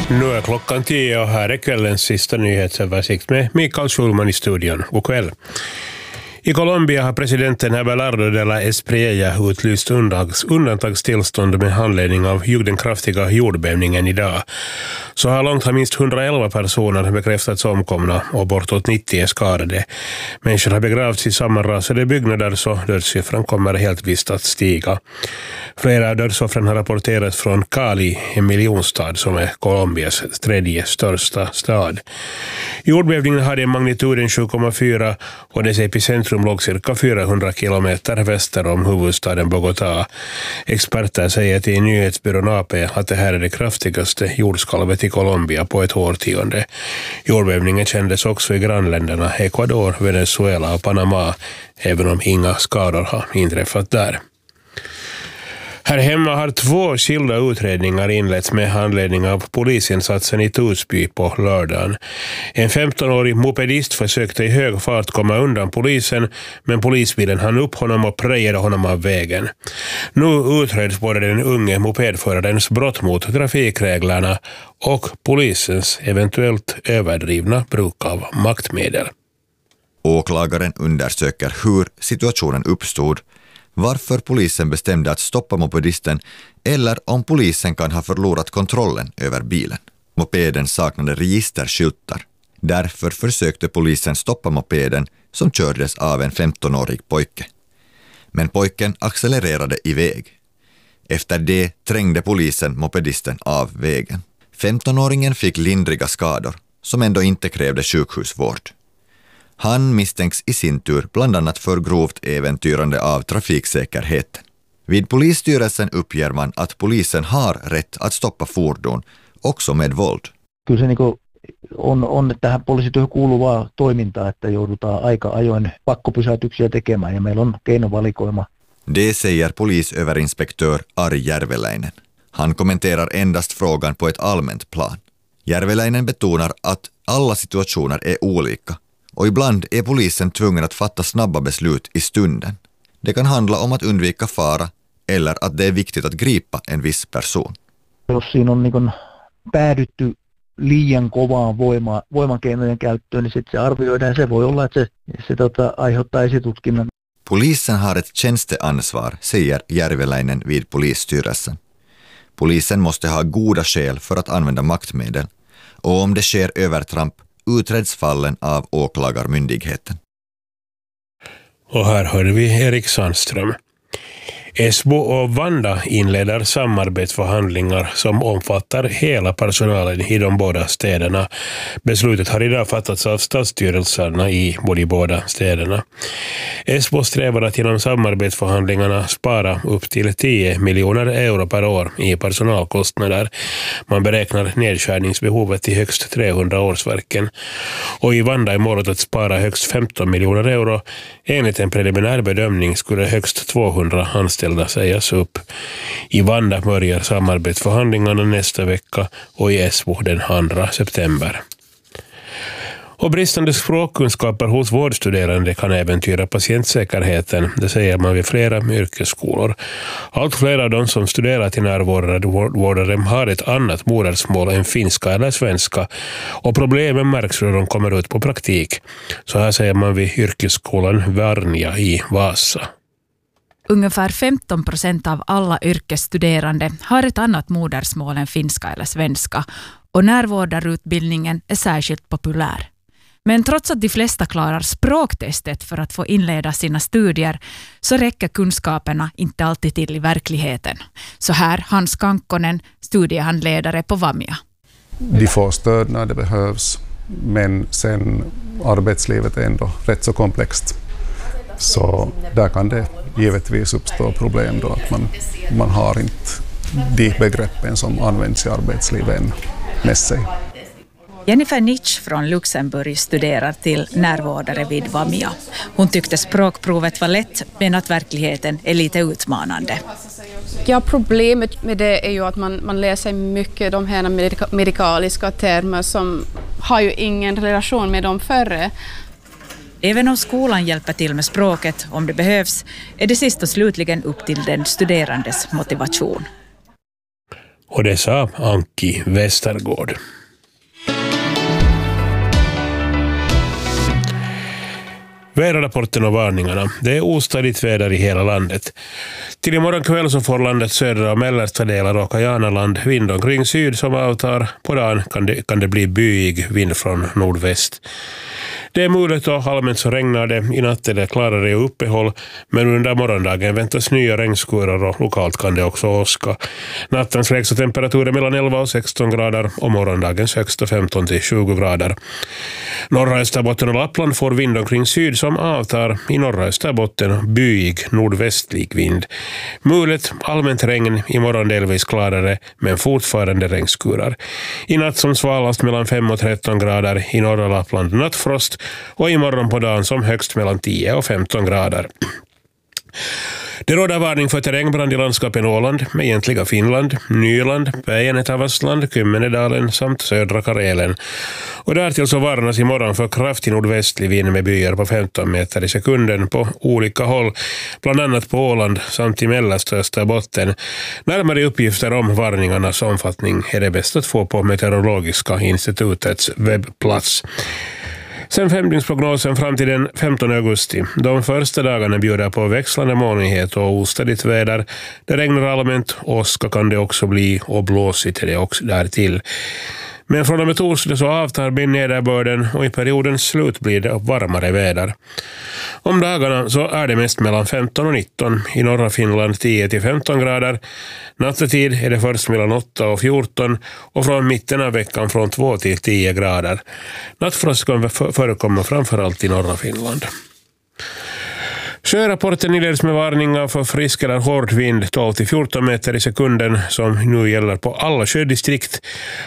Nu är klockan 10 och här är kvällens sista nyhetsöversikt med Mikael Schulman i studion. God kväll. I Colombia har presidenten Abelardo de la Espriella utlyst undantagstillstånd med handledning av den kraftiga jordbävningen idag. Så här långt har minst 111 personer bekräftats omkomna och bortåt 90 är skadade. Människor har begravts i sammanrasade byggnader, så dödssiffran kommer helt visst att stiga. Flera av dödsoffren har rapporterats från Cali, en miljonstad som är Colombias tredje största stad. Jordbävningen hade magnituden 7,4 och dess epicentrum låg cirka 400 kilometer väster om huvudstaden Bogotá. Experter säger till nyhetsbyrån AP att det här är det kraftigaste jordskalvet i Colombia på ett årtionde. Jordbävningen kändes också i grannländerna Ecuador, Venezuela och Panama, även om inga skador har inträffat där. Här hemma har 2 skilda utredningar inletts med handledning av polisinsatsen i Torsby på lördagen. En 15-årig mopedist försökte i hög fart komma undan polisen, men polisbilen hann upp honom och prejade honom av vägen. Nu utreds både den unge mopedförarens brott mot trafikreglerna och polisens eventuellt överdrivna bruk av maktmedel. Åklagaren undersöker hur situationen uppstod, varför polisen bestämde att stoppa mopedisten eller om polisen kan ha förlorat kontrollen över bilen. Mopeden saknade registerskyltar. Därför försökte polisen stoppa mopeden som kördes av en 15-årig pojke. Men pojken accelererade iväg. Efter det trängde polisen mopedisten av vägen. 15-åringen fick lindriga skador som ändå inte krävde sjukhusvård. Han misstänks i sin tur bland annat för grovt äventyrande av trafiksäkerheten. Vid polisstyrelsen uppger man att polisen har rätt att stoppa fordon, också med våld. Kyllä se on tähän poliisityöhön kuuluvaa toimintaa, että joudutaan aika ajoin pakkopysäytyksiä tekemään ja meillä on keinovalikoima. Det säger polisöverinspektör Ari Järveläinen. Han kommenterar endast frågan på ett allmänt plan. Järveläinen betonar att alla situationer är olika. Och ibland är polisen tvungen att fatta snabba beslut i stunden. Det kan handla om att undvika fara eller att det är viktigt att gripa en viss person. Jos siinä on päädytty liian kovaan voimakeinojen käyttöön, niin sitten se arvioidaan. Se voi olla, että se aiheuttaa esitutkinnan. Polisen har ett tjänsteansvar, säger Järveläinen vid polisstyrelsen. Polisen måste ha goda skäl för att använda maktmedel. Och om det sker övertramp utreds fallen av åklagarmyndigheten. Och här hörde vi Erik Sandström. Esbo och Vanda inleder samarbetsförhandlingar som omfattar hela personalen i de båda städerna. Beslutet har idag fattats av stadsstyrelserna i båda städerna. Esbo strävar att genom samarbetsförhandlingarna spara upp till 10 miljoner euro per år i personalkostnader. Man beräknar nedskärningsbehovet till högst 300 årsverken. Och i Vanda är målet att spara högst 15 miljoner euro. Enligt en preliminär bedömning skulle högst 200 anställda sägas upp. I Vanda börjar samarbetsförhandlingarna nästa vecka och i Esbo den 2 september. Och bristande språkkunskaper hos vårdstuderande kan äventyra patientsäkerheten, det säger man vid flera yrkesskolor. Allt fler av de som studerar till närvårdare har ett annat modersmål än finska eller svenska, och problemen märks när de kommer ut på praktik. Så här säger man vid yrkesskolan Värnja i Vasa. Ungefär 15% av alla yrkesstuderande har ett annat modersmål än finska eller svenska, och närvårdarutbildningen är särskilt populär. Men trots att de flesta klarar språktestet för att få inleda sina studier, så räcker kunskaperna inte alltid till i verkligheten. Så här Hans Kankkonen, studiehandledare på Vamia. De får stöd när det behövs, men sen arbetslivet är ändå rätt så komplext. Så där kan det givetvis uppstå problem då, att man har inte de begreppen som används i arbetslivet med sig. Jennifer Nitsch från Luxemburg studerar till närvårdare vid Vamia. Hon tyckte språkprovet var lätt, men att verkligheten är lite utmanande. Ja, problemet med det är ju att man läser mycket de här medikaliska termer som har ju ingen relation med dem förre. Även om skolan hjälper till med språket om det behövs, är det sist och slutligen upp till den studerandes motivation. Och det sa Anki Westergård. Väderrapporten och varningarna. Det är ostadigt väder i hela landet. Till imorgon kväll så får landets södra och mellersta delar och Kajanaland vind omkring syd som avtar. På dagen kan det bli byig vind från nordväst. Det är mulet och allmänt så regnar det. I natt är det klarare och uppehåll, men under morgondagen väntas nya regnskurar och lokalt kan det också åska. Nattens lägsta temperaturer mellan 11 och 16 grader och morgondagens högsta 15 till 20 grader. Norra Österbotten och Lappland får vind omkring syd som avtar. I norra Österbotten byig nordvästlig vind. Mulet, allmänt regn, imorgon delvis klarare men fortfarande regnskurar. I natt som svalast mellan 5 och 13 grader, i norra Lappland nattfrost och imorgon på dagen som högst mellan 10 och 15 grader. Det råder varning för terrängbrand i landskapen Åland, med egentliga Finland, Nyland, Päijänne-Tavastland, Kymmenedalen samt södra Karelen. Och därtill så varnas imorgon för kraftig nordvästlig vind med byar på 15 meter i sekunden på olika håll, bland annat på Åland samt i mellersta Österbotten. Närmare uppgifter om varningarnas omfattning är det bäst att få på Meteorologiska institutets webbplats. Sen femdygnsprognosen fram till den 15 augusti. De första dagarna bjuder på växlande molnighet och ostadigt väder. Det regnar allmänt, åska kan det också bli och blåsigt är det också därtill. Men från och med torsdag så avtar nederbörden och i periodens slut blir det varmare väder. Om dagarna så är det mest mellan 15 och 19, i norra Finland 10 till 15 grader. Nattetid är det först mellan 8 och 14 och från mitten av veckan från 2 till 10 grader. Nattfrost kan förekomma framförallt i norra Finland. Sjörapporten inleds med varningar för frisk eller hård vind 12-14 meter i sekunden som nu gäller på alla sjödistrikt.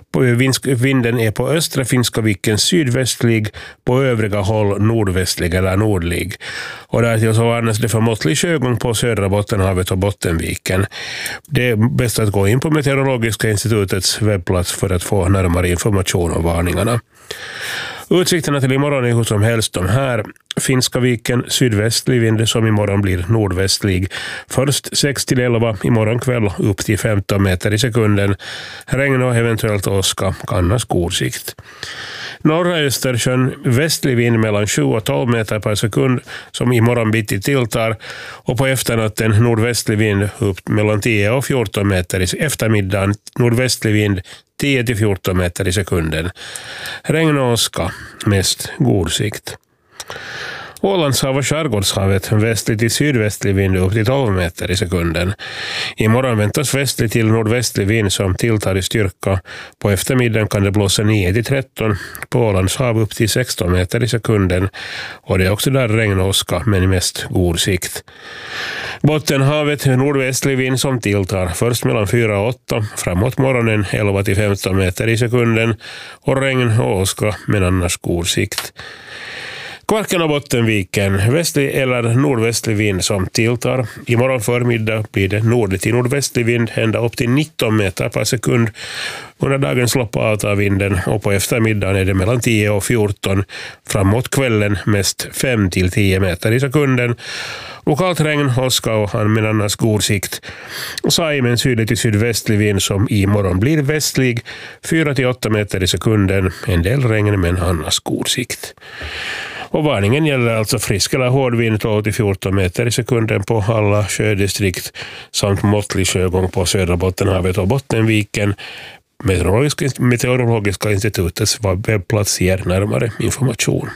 Vinden är på östra Finska viken sydvästlig, på övriga håll nordvästlig eller nordlig. Och därtill så varnas det för måttlig sjögång på södra Bottenhavet och Bottenviken. Det är bäst att gå in på Meteorologiska institutets webbplats för att få närmare information om varningarna. Utsikterna till imorgon är hur som helst de här. Finska viken sydvästlig vind som imorgon blir nordvästlig. Först 6-11 imorgon kväll upp till 15 meter i sekunden. Regn och eventuellt åska kan ha stor sikt. Norra Östersjön västlig vind mellan 7 och 12 meter per sekund som imorgon bitti tilltar och på efternatten nordvästlig vind upp mellan 10 och 14 meter i eftermiddagen nordvästlig vind 10 till 14 meter i sekunden. Regn och åska, mest god sikt. Ålandshav och skärgårdshavet västlig till sydvästlig vind upp till 12 meter i sekunden. Imorgon väntas västlig till nordvästlig vind som tilltar i styrka. På eftermiddagen kan det blåsa 9 till 13. På Ålandshav upp till 16 meter i sekunden. Och det är också där regn och åska, men mest god sikt. Bottenhavet nordvästlig vind som tilltar först mellan 4 och 8. Framåt morgonen 11 till 15 meter i sekunden. Och regn och åska, men annars god sikt. Kvarken och Bottenviken, västlig eller nordvästlig vind som tilltar. Imorgon förmiddag blir det nord till nordvästlig vind ända upp till 19 meter per sekund. Under dagens lopp avtar vinden och på eftermiddagen är det mellan 10 och 14. Framåt kvällen mest 5 till 10 meter i sekunden. Lokalt regn, åska och annars god sikt. Saimen sydlig till sydvästlig vind som imorgon blir västlig 4 till 8 meter i sekunden. En del regn men annars god sikt. Och varningen gäller alltså frisk eller hård vind 12-14 meter i sekunden på alla sjödistrikt samt måttlig sjögång på södra Bottenhavet och Bottenviken. Meteorologiska institutets webbplats ger närmare information.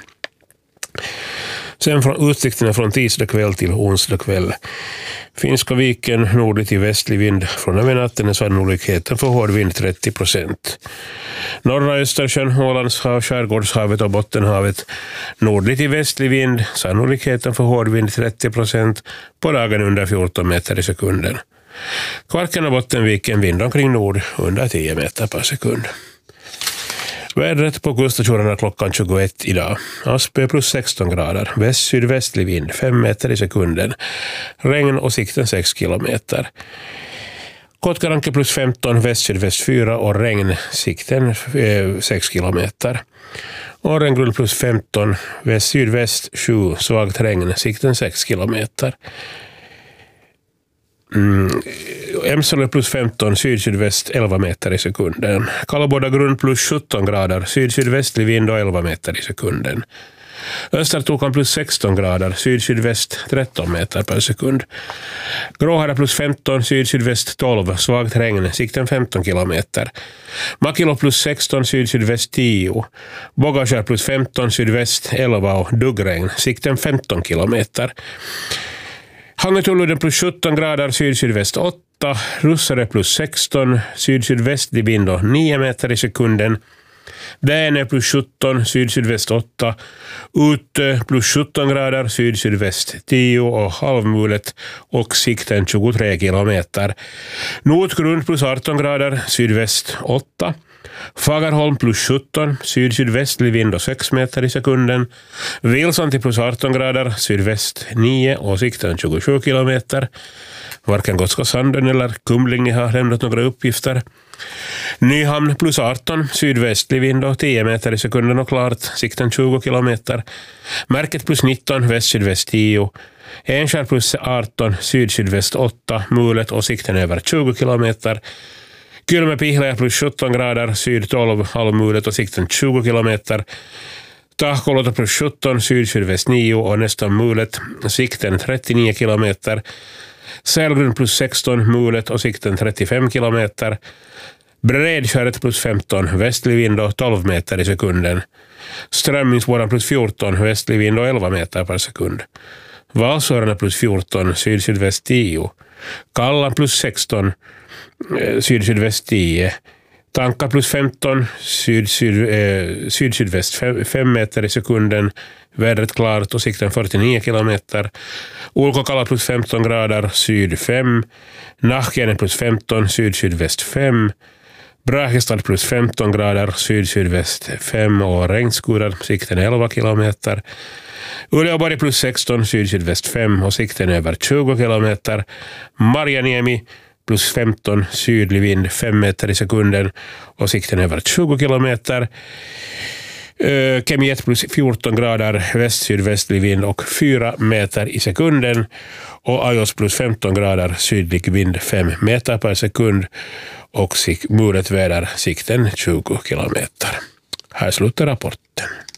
Sen från utsikterna från tisdag kväll till onsdag kväll. Finska viken nordlig till västlig vind. Från över natten är sannolikheten för hård vind 30%. Norra Östersjön, Ålandshav, skärgårdshavet och Bottenhavet. Nordlig till västlig vind. Sannolikheten för hård vind 30%. På dagen under 14 meter i sekunden. Kvarken och Bottenviken vind omkring nord under 10 meter per sekund. Vädret på kuststationerna klockan 21 idag. Aspö plus 16 grader. Väst-sydvästlig vind 5 meter i sekunden. Regn och sikten 6 kilometer. Kotkaranke plus 15, väst-sydväst 4 och regn, sikten 6 kilometer. Årengrund plus 15, väst-sydväst 7, svagt regn, sikten 6 kilometer. Emsale plus 15, syd-sydväst 11 meter i sekunden. Kallboda grund plus 17 grader, syd-sydvästlig vind och 11 meter i sekunden. Östertokan plus 16 grader, syd-sydväst 13 meter per sekund. Gråhara plus 15, syd-sydväst 12, svagt regn, sikten 15 kilometer. Makilo plus 16, syd-sydväst 10. Bogaskär plus 15, sydväst 11 och duggregn, sikten 15 kilometer. Hangetuluden plus 17 grader, syd-sydväst 8. Russare plus 16, syd-sydvästlig vind och 9 meter i sekunden. Däne plus 17, syd-sydväst 8. Utö plus 17 grader, syd-sydväst 10 och halvmulet och sikten 23 kilometer. Notgrund plus 18 grader, sydväst 8. Fagerholm plus 17, syd-sydvästlig vind och 6 meter i sekunden. Vilsanti plus 18 grader, sydväst 9 och sikten 27 kilometer. Varken Gotska Sanden eller Kumlinge har lämnat några uppgifter. Nyhamn plus 18, sydvästlig vind och 10 meter i sekunden och klart, sikten 20 kilometer. Märket plus 19, väst-sydväst 10. Enskär plus 18, syd-sydväst 8, mulet och sikten över 20 kilometer. Kylmä-Pihlaja plus 17 grader, syd 12, halvmulet och sikten 20 kilometer. Tahkolota plus 17, syd-sydväst 9 och nästan mulet, sikten 39 kilometer. Sälgrund plus 16, mulet och sikten 35 kilometer. Bredskäret plus 15, västlig vind och 12 meter i sekunden. Strömmingsvåran plus 14, västlig vind och 11 meter per sekund. Valsörarna plus 14, syd-sydväst 10. Kallan plus 16, syd-sydväst 10. Tankar plus 15, syd-sydväst 5 meter i sekunden. Vädret klart och sikten 49 kilometer. Ulkokala plus 15 grader, syd 5. Nahkienen plus 15, syd-sydväst 5. Brahestad plus 15 grader, syd-sydväst 5 och regnskurar, sikten 11 kilometer. Uleåborg plus 16, syd-sydväst 5 och sikten över 20 kilometer. Marjaniemi plus 15, sydlig vind 5 meter i sekunden och sikten över 20 kilometer. Kemiet plus 14 grader, väst-sydvästlig vind och 4 meter i sekunden. Och Ajos plus 15 grader, sydlig vind 5 meter per sekund och mulet väder, sikten 20 kilometer. Här slutar rapporten.